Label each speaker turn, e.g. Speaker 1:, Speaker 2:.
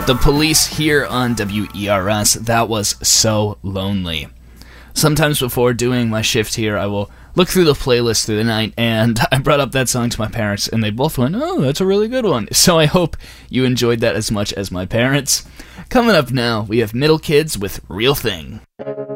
Speaker 1: The Police here on WERS. That was So Lonely. Sometimes before doing my shift here, I will look through the playlist through the night, and I brought up that song to my parents, and they both went, "Oh, that's a really good one." So I hope you enjoyed that as much as my parents. Coming up now, we have Middle Kids with Real Thing.